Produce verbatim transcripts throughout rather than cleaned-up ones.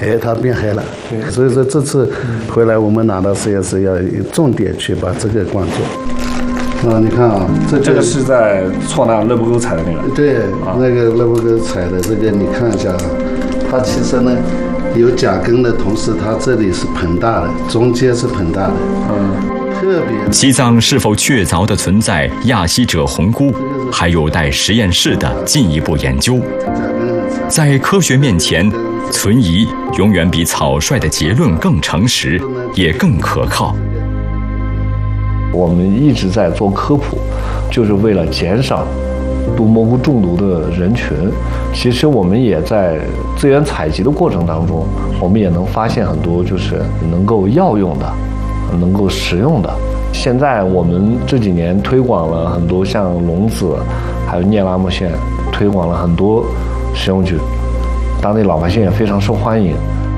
哎，它变黑了。所以说这次回来我们拿到实验室要重点去把这个关注。啊，你看啊， 这这个是在错那乐不沟采的那个。 对，啊、那个乐不沟采的这个，你看一下啊，它其实呢有甲根的同时，它这里是膨大的，中间是膨大的。嗯。 西藏是否确凿地存在亚希者红菇，还有待实验室的进一步研究。在科学面前，存疑永远比草率的结论更诚实，也更可靠。 我们一直在做科普，就是为了减少毒蘑菇中毒的人群。其实我们也在资源采集的过程当中，我们也能发现很多就是能够药用的。能够食用的。现在我们这几年推广了很多像龙子，还有聂拉木线，推广了很多食用菌，当地老百姓也非常受欢迎。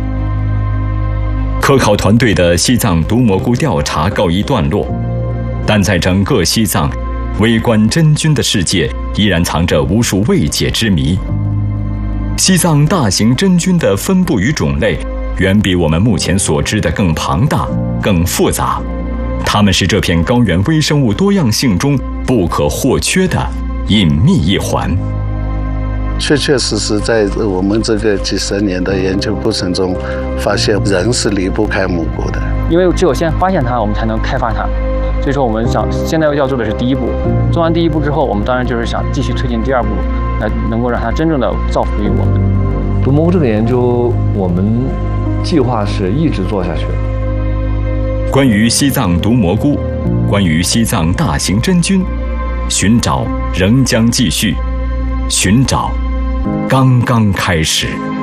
科考团队的西藏毒蘑菇调查告一段落，但在整个西藏，微观真菌的世界依然藏着无数未解之谜。西藏大型真菌的分布与种类远比我们目前所知的更庞大、更复杂，它们是这片高原微生物多样性中不可或缺的隐秘一环。 确确实实在我们这个几十年的研究过程中，发现人是离不开蘑菇的。 因为只有先发现它，我们才能开发它。所以说，我们想现在要做的是第一步，做完第一步之后，我们当然就是想继续推进第二步，来能够让它真正的造福于我们。 毒蘑菇这个研究，我们计划是一直做下去。 关于西藏毒蘑菇，关于西藏大型真菌，寻找仍将继续，寻找刚刚开始。